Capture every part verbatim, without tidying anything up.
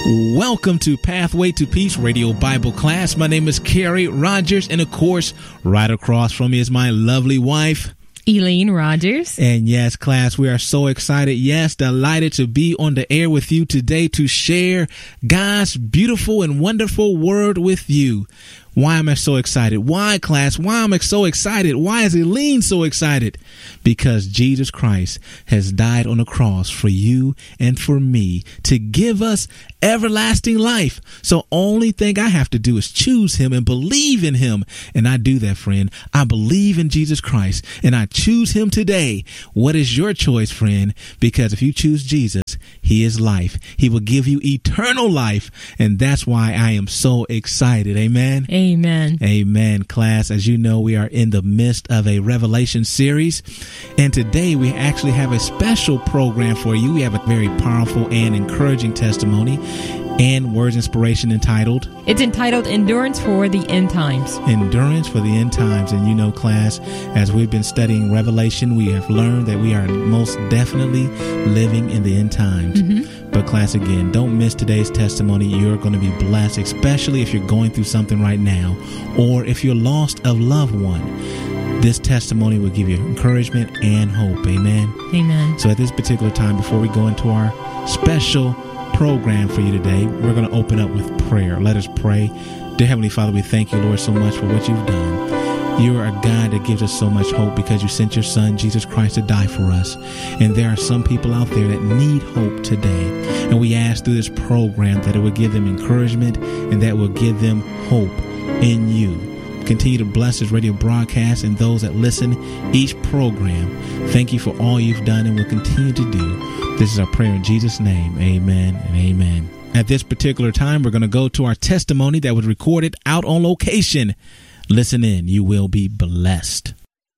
Welcome to Pathway to Peace Radio Bible class. My name is Carrie Rogers, and of course, right across from me is my lovely wife, Elaine Rogers. And yes, class, we are so excited, yes, delighted to be on the air with you today to share God's beautiful and wonderful word with you. Why am I so excited? Why, class? Why am I so excited? Why is Elaine so excited? Because Jesus Christ has died on the cross for you and for me to give us everlasting life. So only thing I have to do is choose him and believe in him. And I do that, friend. I believe in Jesus Christ and I choose him today. What is your choice, friend? Because if you choose Jesus, he is life. He will give you eternal life. And that's why I am so excited. Amen. Amen. Amen, class. As you know, we are in the midst of a Revelation series. And today we actually have a special program for you. We have a very powerful and encouraging testimony and words inspiration entitled It's entitled Endurance for the End Times. Endurance for the End Times. And you know, class, as we've been studying Revelation, we have learned that we are most definitely living in the end times. Mm-hmm. But class, again, don't miss today's testimony. You're going to be blessed, especially if you're going through something right now or if you're lost a loved one. This testimony will give you encouragement and hope. Amen. Amen. So at this particular time, before we go into our special program for you today, we're going to open up with prayer. Let us pray. Dear Heavenly Father, we thank you, Lord, so much for what you've done. You are a God that gives us so much hope because you sent your son, Jesus Christ, to die for us. And there are some people out there that need hope today. And we ask through this program that it will give them encouragement and that will give them hope in you. Continue to bless this radio broadcast and those that listen each program. Thank you for all you've done and will continue to do. This is our prayer in Jesus' name. Amen and amen. At this particular time, we're going to go to our testimony that was recorded out on location. Listen in. You will be blessed.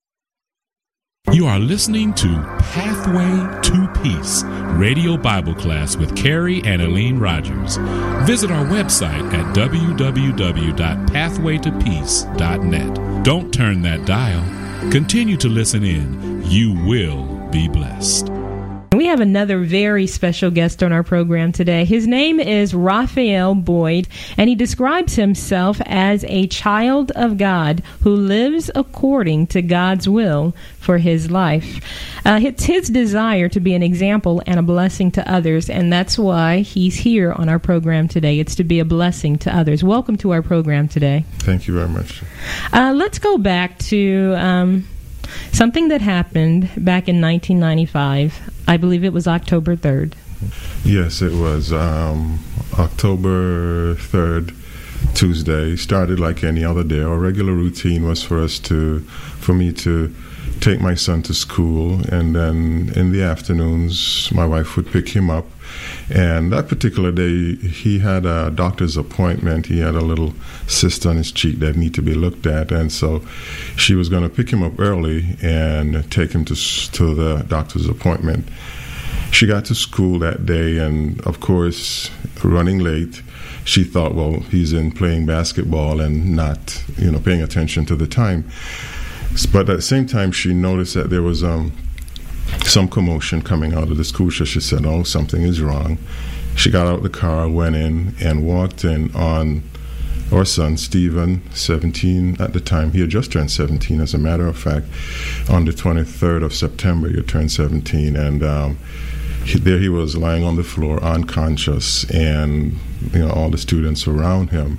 You are listening to Pathway to Peace Radio Bible Class with Carrie and Elaine Rogers. Visit our website at w w w dot pathway to peace dot net. Don't turn that dial. Continue to listen in. You will be blessed. We have another very special guest on our program today. His name is Raphael Boyd, and he describes himself as a child of God who lives according to God's will for his life. Uh, it's his desire to be an example and a blessing to others, and that's why he's here on our program today. It's to be a blessing to others. Welcome to our program today. Thank you very much. Uh, let's go back to Um, something that happened back in nineteen ninety-five. I believe it was October third. Yes, it was um, October third, Tuesday. Started like any other day. Our regular routine was for us to, for me to take my son to school, and then in the afternoons, my wife would pick him up. And that particular day, he had a doctor's appointment. He had a little cyst on his cheek that needed to be looked at, and so she was going to pick him up early and take him to to the doctor's appointment. She got to school that day, and of course, running late, she thought, well, he's in playing basketball and not, you know, paying attention to the time. But at the same time, she noticed that there was um. some commotion coming out of the school, so she said, oh, something is wrong. She got out of the car, went in, and walked in on our son, Stephen, seventeen at the time. He had just turned seventeen, as a matter of fact. On the twenty-third of September, he turned seventeen, and um, he, there he was lying on the floor, unconscious, and you know all the students around him.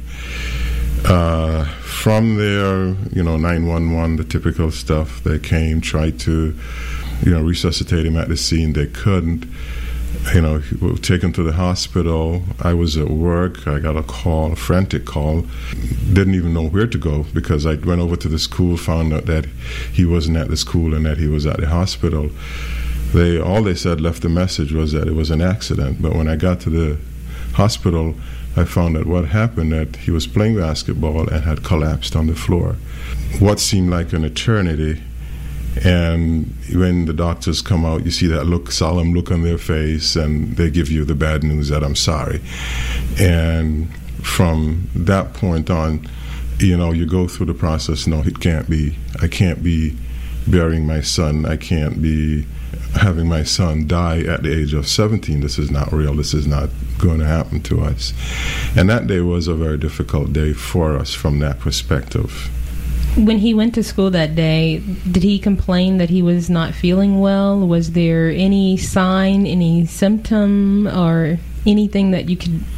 Uh, from there, you know, nine one one, the typical stuff. They came, tried to you know, resuscitate him at the scene. They couldn't. You know, we were taken to the hospital. I was at work. I got a call, a frantic call. Didn't even know where to go because I went over to the school, found out that he wasn't at the school and that he was at the hospital. They all they said, left the message, was that it was an accident. But when I got to the hospital, I found out what happened, that he was playing basketball and had collapsed on the floor. What seemed like an eternity. And when the doctors come out, you see that look, solemn look on their face, and they give you the bad news that I'm sorry. And from that point on, you know, you go through the process. No, it can't be. I can't be burying my son. I can't be having my son die at the age of seventeen. This is not real. This is not going to happen to us. And that day was a very difficult day for us from that perspective. When he went to school that day, did he complain that he was not feeling well? Was there any sign, any symptom, or anything that you could...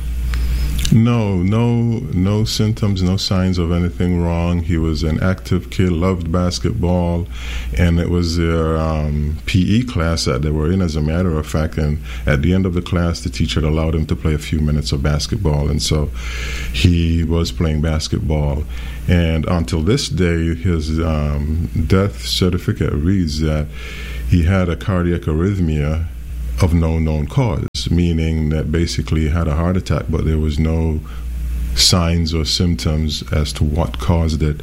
No, no, no symptoms, no signs of anything wrong. He was an active kid, loved basketball, and it was their um, P E class that they were in, as a matter of fact. And at the end of the class, the teacher allowed him to play a few minutes of basketball, and so he was playing basketball. And until this day, his um, death certificate reads that he had a cardiac arrhythmia of no known cause, meaning that basically he had a heart attack, but there was no signs or symptoms as to what caused it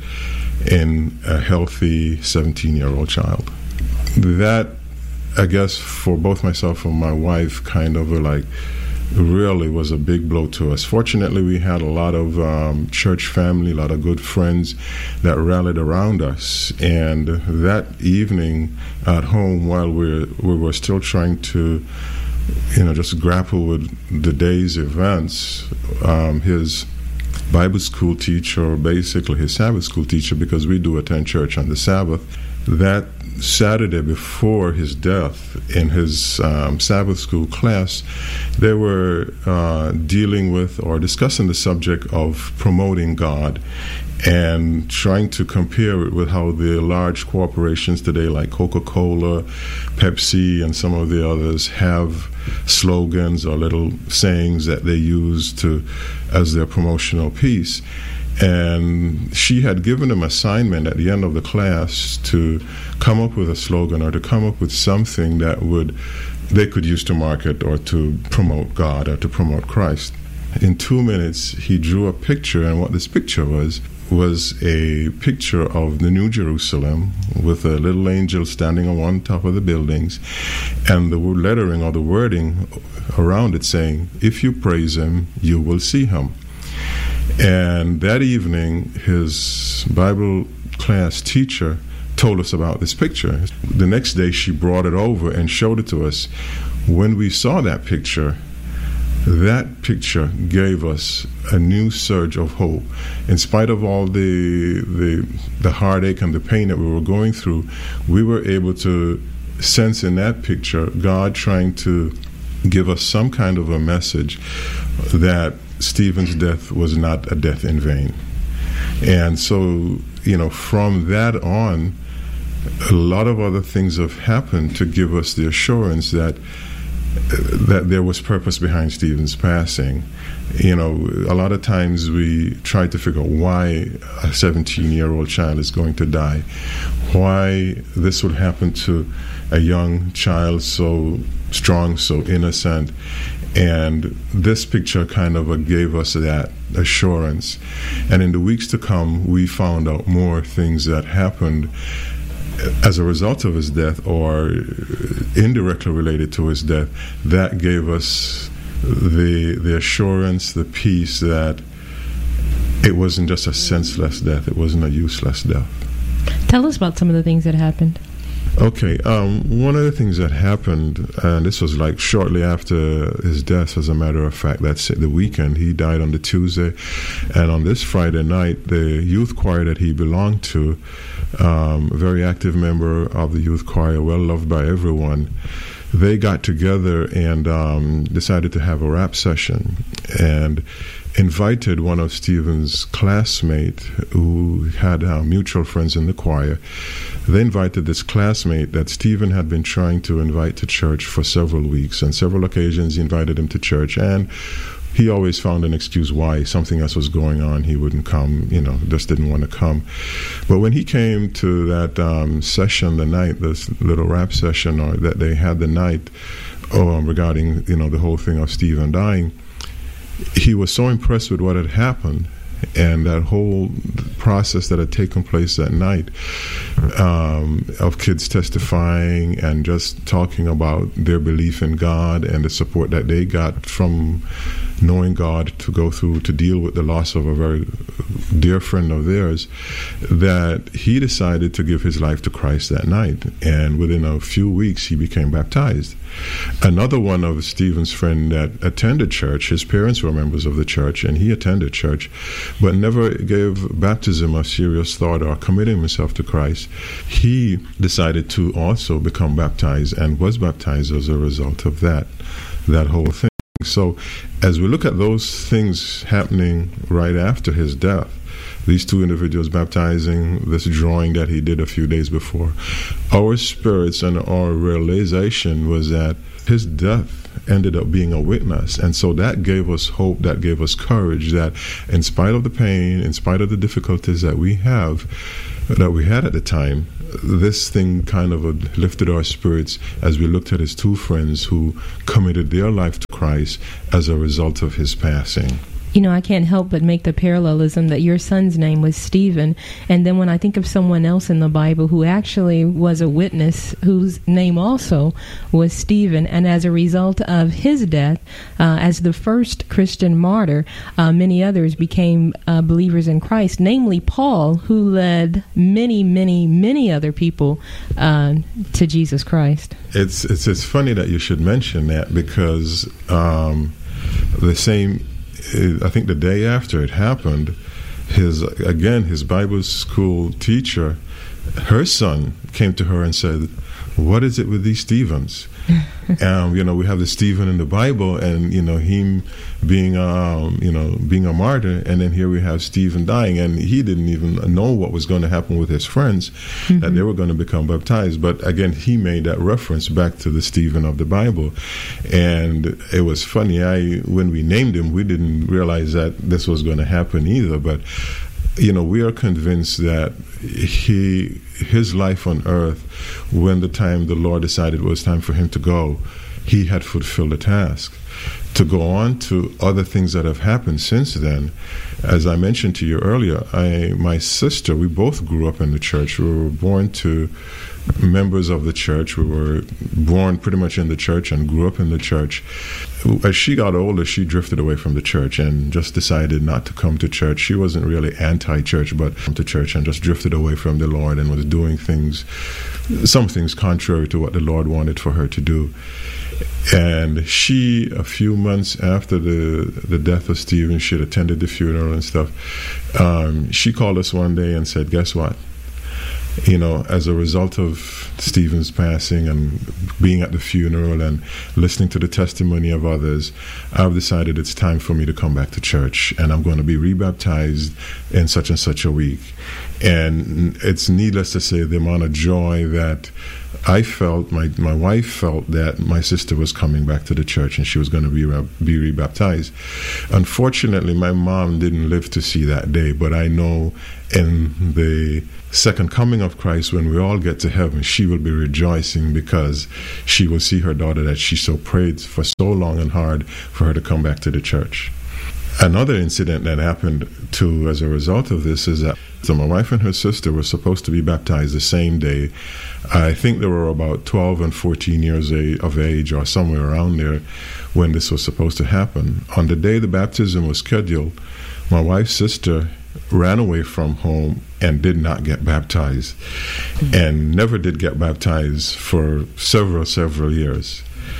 in a healthy seventeen-year-old child. That, I guess, for both myself and my wife, kind of like really was a big blow to us. Fortunately, we had a lot of um, church family, a lot of good friends that rallied around us. And that evening at home, while we we were still trying to, you know, just grapple with the day's events, um, his Bible school teacher, basically his Sabbath school teacher, because we do attend church on the Sabbath, that Saturday before his death, in his um, Sabbath school class, they were uh, dealing with or discussing the subject of promoting God and trying to compare it with how the large corporations today, like Coca-Cola, Pepsi, and some of the others, have slogans or little sayings that they use to as their promotional piece. And she had given them assignment at the end of the class to come up with a slogan or to come up with something that would they could use to market or to promote God or to promote Christ. In two minutes, he drew a picture, and what this picture was was a picture of the New Jerusalem with a little angel standing on one top of the buildings, and the lettering or the wording around it saying, "If you praise him, you will see him." And that evening, his Bible class teacher told us about this picture. The next day, she brought it over and showed it to us. When we saw that picture, that picture gave us a new surge of hope. In spite of all the, the, the heartache and the pain that we were going through, we were able to sense in that picture God trying to give us some kind of a message that Stephen's death was not a death in vain. And so, you know, from that on, a lot of other things have happened to give us the assurance that that there was purpose behind Stephen's passing. You know, a lot of times we try to figure out why a seventeen-year-old child is going to die, why this would happen to a young child so strong, so innocent. And this picture kind of uh, gave us that assurance. And in the weeks to come, we found out more things that happened as a result of his death or indirectly related to his death that gave us the the assurance, the peace that it wasn't just a senseless death, it wasn't a useless death. Tell us about some of the things that happened. Okay, um, one of the things that happened, and this was like shortly after his death, as a matter of fact, that's the weekend. He died on the Tuesday, and on this Friday night, the youth choir that he belonged to, um, a very active member of the youth choir, well loved by everyone, they got together and um, decided to have a rap session and invited one of Stephen's classmates who had uh, mutual friends in the choir. They invited this classmate that Stephen had been trying to invite to church for several weeks. On several occasions, he invited him to church, and he always found an excuse why something else was going on. He wouldn't come, you know, just didn't want to come. But when he came to that um, session, the night, this little rap session, or that they had the night oh, regarding, you know, the whole thing of Stephen dying, he was so impressed with what had happened and that whole process that had taken place that night, um, of kids testifying and just talking about their belief in God and the support that they got from knowing God, to go through, to deal with the loss of a very dear friend of theirs, that he decided to give his life to Christ that night. And within a few weeks, he became baptized. Another one of Stephen's friend that attended church, his parents were members of the church, and he attended church, but never gave baptism a serious thought or committing himself to Christ. He decided to also become baptized and was baptized as a result of that, that whole thing. So as we look at those things happening right after his death, these two individuals baptizing, this drawing that he did a few days before, our spirits and our realization was that his death ended up being a witness. And so that gave us hope, that gave us courage, that in spite of the pain, in spite of the difficulties that we have, that we had at the time, this thing kind of lifted our spirits as we looked at his two friends who committed their life to Christ as a result of his passing. You know, I can't help but make the parallelism that your son's name was Stephen, and then when I think of someone else in the Bible who actually was a witness, whose name also was Stephen, and as a result of his death, uh, as the first Christian martyr, uh, many others became uh, believers in Christ, namely Paul, who led many, many, many other people uh, to Jesus Christ. It's, it's, it's funny that you should mention that, because um, the same... I think the day after it happened, his again his Bible school teacher, her son came to her and said, "What is it with these Stephens?" um, you know, we have the Stephen in the Bible, and you know him being um, you know being a martyr, and then here we have Stephen dying, and he didn't even know what was going to happen with his friends, mm-hmm. that they were going to become baptized. But again, he made that reference back to the Stephen of the Bible, and it was funny. I when we named him, we didn't realize that this was going to happen either, but. You know, we are convinced that he, his life on earth, when the time the Lord decided it was time for him to go, he had fulfilled the task. To go on to other things that have happened since then, as I mentioned to you earlier, I, my sister, we both grew up in the church. We were born to members of the church. We were born pretty much in the church and grew up in the church. As she got older, she drifted away from the church and just decided not to come to church. She wasn't really anti-church, but come to church and just drifted away from the Lord and was doing things, some things contrary to what the Lord wanted for her to do. And she, a few months after the the death of Stephen, she had attended the funeral and stuff. Um, she called us one day and said, "Guess what? You know, as a result of Stephen's passing and being at the funeral and listening to the testimony of others, I've decided it's time for me to come back to church, and I'm going to be rebaptized in such and such a week." And it's needless to say the amount of joy that I felt, my, my wife felt, that my sister was coming back to the church and she was going to be re- be rebaptized. Unfortunately, my mom didn't live to see that day, but I know in the second coming of Christ, when we all get to heaven, she will be rejoicing because she will see her daughter that she so prayed for so long and hard for her to come back to the church. Another incident that happened too as a result of this is that so my wife and her sister were supposed to be baptized the same day. I think they were about twelve and fourteen years of age or somewhere around there when this was supposed to happen. On the day the baptism was scheduled, my wife's sister ran away from home and did not get baptized, mm-hmm. and never did get baptized for several, several years.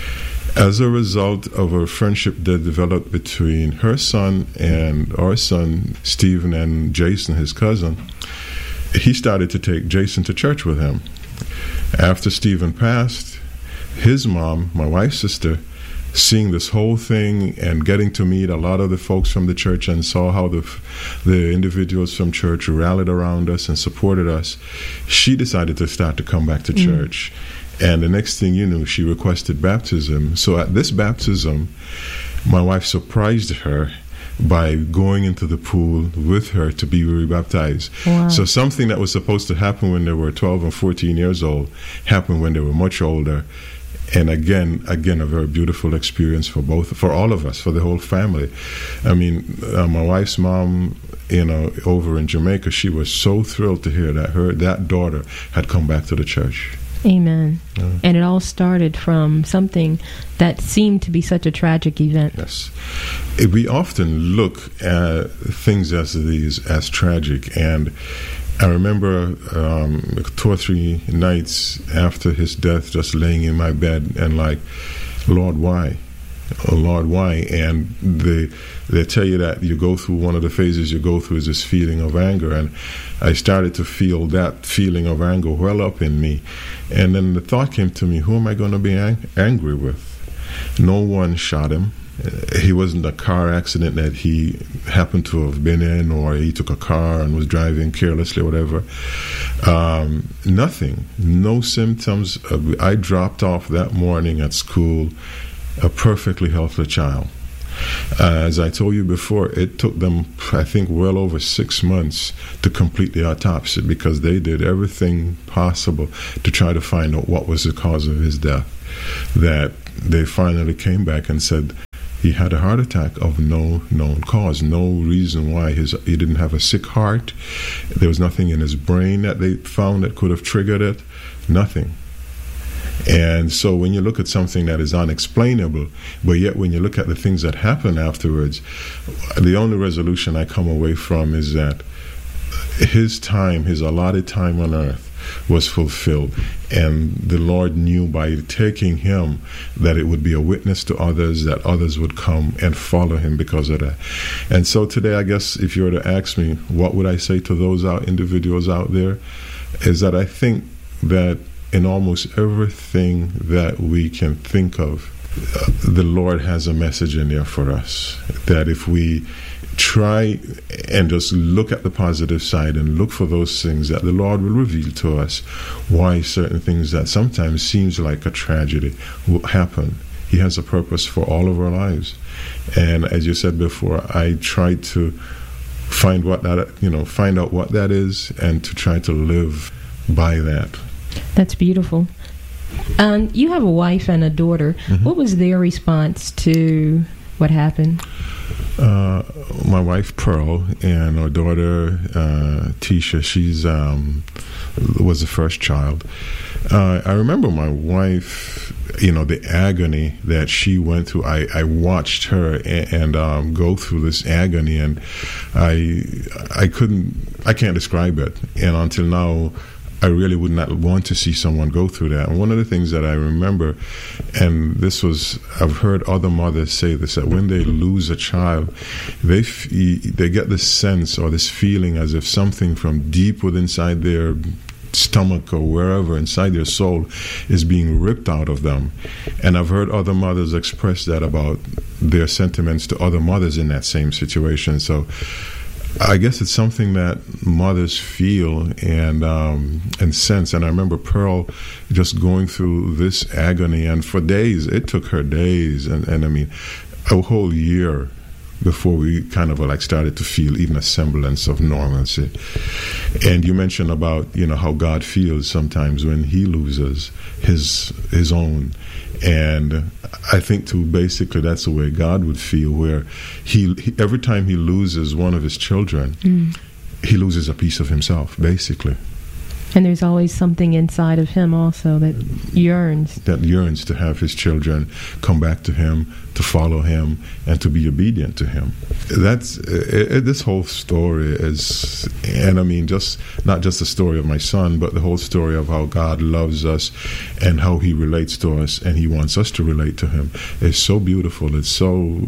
As a result of a friendship that developed between her son and our son, Stephen, and Jason, his cousin, he started to take Jason to church with him. After Stephen passed, his mom, my wife's sister, seeing this whole thing and getting to meet a lot of the folks from the church and saw how the the individuals from church rallied around us and supported us, she decided to start to come back to mm. church. And the next thing you knew, she requested baptism. So at this baptism, my wife surprised her by going into the pool with her to be rebaptized. Wow. So something that was supposed to happen when they were twelve and fourteen years old happened when they were much older. And again, again, a very beautiful experience for both, for all of us, for the whole family. I mean, uh, my wife's mom, you know, over in Jamaica, she was so thrilled to hear that her that daughter had come back to the church. Amen. Yeah. And it all started from something that seemed to be such a tragic event. Yes. We often look at things as these as tragic, and I remember um, two or three nights after his death, just laying in my bed and like, Lord, why? Oh, Lord, why? And they they tell you that you go through, one of the phases you go through is this feeling of anger, and I started to feel that feeling of anger well up in me. And then the thought came to me, who am I going to be ang- angry with? No one shot him. He wasn't a car accident that he happened to have been in, or he took a car and was driving carelessly or whatever. Um, nothing. No symptoms. I dropped off that morning at school a perfectly healthy child. Uh, as I told you before, it took them, I think, well over six months to complete the autopsy, because they did everything possible to try to find out what was the cause of his death. That they finally came back and said he had a heart attack of no known cause, no reason why. His he didn't have a sick heart. There was nothing in his brain that they found that could have triggered it. Nothing. And so when you look at something that is unexplainable, but yet when you look at the things that happen afterwards, the only resolution I come away from is that his time, his allotted time on earth, was fulfilled. And the Lord knew by taking him that it would be a witness to others, that others would come and follow him because of that. And so today, I guess, if you were to ask me, what would I say to those out individuals out there, is that I think that in almost everything that we can think of, uh, the Lord has a message in there for us. That if we try and just look at the positive side and look for those things, that the Lord will reveal to us why certain things that sometimes seems like a tragedy will happen. He has a purpose for all of our lives. And as you said before, I tried to find what that, you know, find out what that is, and to try to live by that. That's beautiful. Um, you have a wife and a daughter. Mm-hmm. What was their response to what happened? Uh, my wife, Pearl, and our daughter, uh, Tisha, she's um, was the first child. Uh, I remember my wife, you know, the agony that she went through. I, I watched her and, and um, go through this agony, and I I couldn't, I can't describe it. And until now, I really would not want to see someone go through that. And one of the things that I remember, and this was, I've heard other mothers say this, that when they lose a child, they f- they get this sense or this feeling as if something from deep within inside their stomach or wherever inside their soul is being ripped out of them. And I've heard other mothers express that about their sentiments to other mothers in that same situation. So I guess it's something that mothers feel and um, and sense. And I remember Pearl just going through this agony, and for days, it took her days, and, and I mean, a whole year before we kind of like started to feel even a semblance of normalcy. And you mentioned about, you know, how God feels sometimes when he loses his his own. And I think too, basically that's the way God would feel, where he, he every time he loses one of his children, mm. he loses a piece of himself, basically. And there's always something inside of him also that yearns. That yearns to have his children come back to him, to follow him, and to be obedient to him. That's it, it, this whole story is, and I mean, just not just the story of my son, but the whole story of how God loves us and how he relates to us, and he wants us to relate to him. It's so beautiful. It's so,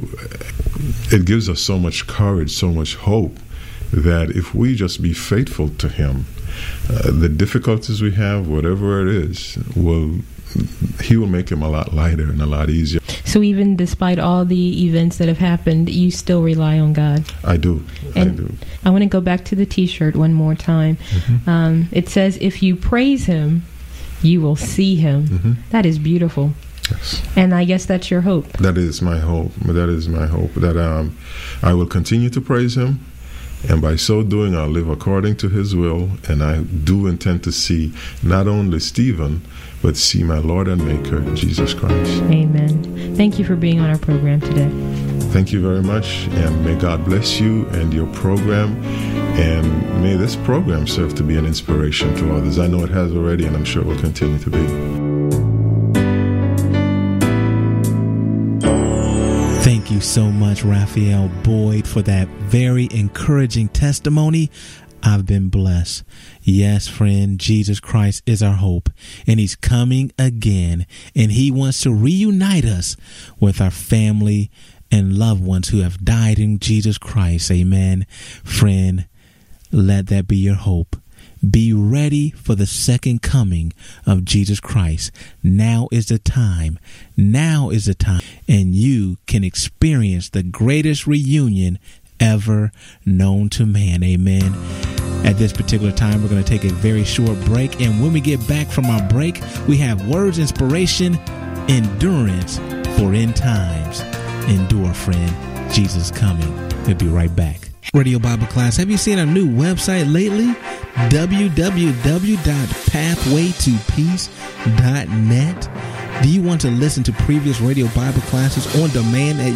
it gives us so much courage, so much hope, that if we just be faithful to him, Uh, the difficulties we have, whatever it is, will he will make them a lot lighter and a lot easier. So even despite all the events that have happened, you still rely on God? I do. And I do. I want to go back to the T-shirt one more time. Mm-hmm. Um, it says, if you praise him, you will see him. Mm-hmm. That is beautiful. Yes. And I guess that's your hope. That is my hope. That is my hope, that um, I will continue to praise him. And by so doing, I'll live according to his will, and I do intend to see not only Stephen, but see my Lord and Maker, Jesus Christ. Amen. Thank you for being on our program today. Thank you very much, and may God bless you and your program, And may this program serve to be an inspiration to others. I know it has already, and I'm sure it will continue to be. Thank you so much, Raphael Boyd, for that very encouraging testimony. I've been blessed. Yes, friend, Jesus Christ is our hope, and he's coming again, and he wants to reunite us with our family and loved ones who have died in Jesus Christ. Amen. Friend, let that be your hope. Be ready for the second coming of Jesus Christ. Now is the time. Now is the time. And you can experience the greatest reunion ever known to man. Amen. At this particular time, we're going to take a very short break. And when we get back from our break, we have words, inspiration, endurance for end times. Endure, friend. Jesus is coming. We'll be right back. Radio Bible Class, have you seen our new website lately? w w w dot pathway to peace dot net. Do you want to listen to previous Radio Bible classes on demand at